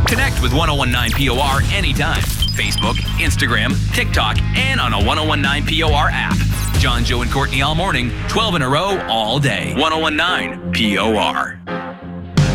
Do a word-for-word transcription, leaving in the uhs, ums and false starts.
Connect with ten nineteen P O R anytime. Facebook, Instagram, TikTok, and on a ten nineteen P O R app. John, Joe, and Courtney all morning, twelve in a row all day. ten nineteen P O R.